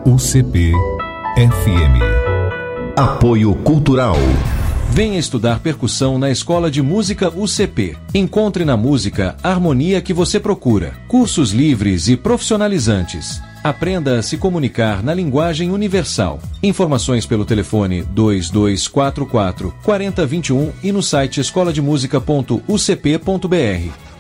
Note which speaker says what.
Speaker 1: UCP FM. Apoio Cultural.
Speaker 2: Venha estudar percussão na Escola de Música UCP. Encontre na música a harmonia que você procura. Cursos livres e profissionalizantes. Aprenda a se comunicar na linguagem universal. Informações pelo telefone 2244 4021 e no site escolademusica.ucp.br.